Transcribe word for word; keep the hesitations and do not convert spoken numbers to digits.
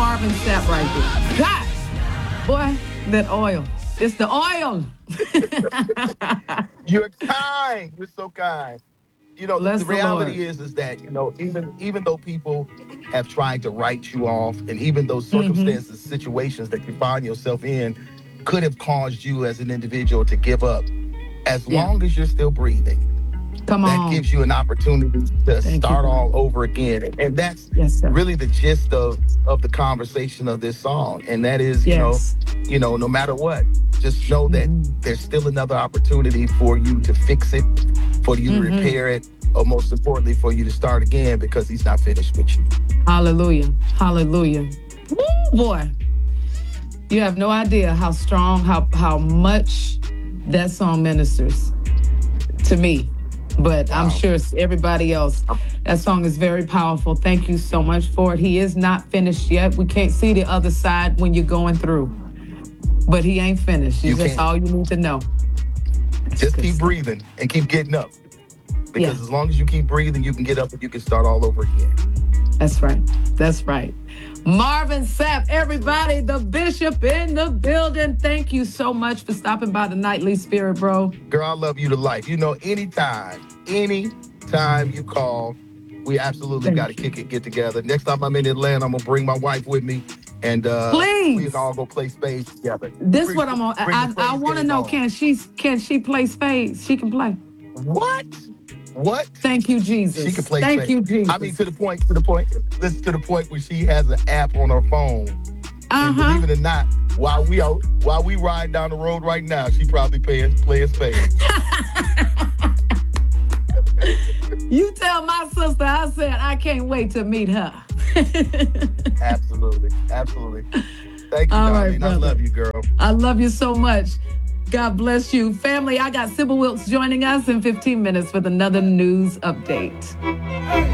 Marvin Sapp right there. God, boy, that oil. It's the oil. You're kind. You're so kind. You know, the, Bless the the Lord. reality is, is that, you know, even even though people have tried to write you off, and even those Mm-hmm. circumstances, situations that you find yourself in could have caused you as an individual to give up, as Yeah. long as you're still breathing, Come that on. gives you an opportunity to Thank you, start God. all over again. And, and that's Yes, sir. really the gist of of the conversation of this song. And that is, you know, Yes. you know, no matter what, just know that Mm-hmm. there's still another opportunity for you to fix it, for you to Mm-hmm. repair it, or most importantly, for you to start again, because he's not finished with you. Hallelujah. Hallelujah. Woo, boy. You have no idea how strong, how how much that song ministers to me. But I'm Wow. sure it's everybody else. That song is very powerful. Thank you so much for it. He is not finished yet. We can't see the other side when you're going through. But he ain't finished. You It's just can't. all you need to know. That's Just good keep stuff. breathing and keep getting up. Yeah, Because as long as you keep breathing, you can get up and you can start all over again. that's right. That's right. Marvin Sapp, everybody, the bishop in the building. Thank you so much for stopping by the Nightly Spirit, bro. Girl, I love you to life. You know, anytime, anytime you call, we absolutely got to Thank you. kick it, get together. Next time I'm in Atlanta, I'm going to bring my wife with me, and uh, we can Please. all go play spades together. This Bring, what I'm on. bring the I I, I praise want to game know. on. Can she can she play spades? She can play. What? What? Thank you, She can Jesus. play Thank spades. you, I mean, Jesus. to the point, to the point, listen to the point where she has an app on her phone. Uh And believe huh. it or not, while we are while we ride down the road right now, she probably playing playing spades. You tell my sister I said I can't wait to meet her. Absolutely, absolutely. Thank you, All right, darling. I brother. love you, girl. I love you so much. God bless you. Family, I got Sybil Wilkes joining us in fifteen minutes with another news update.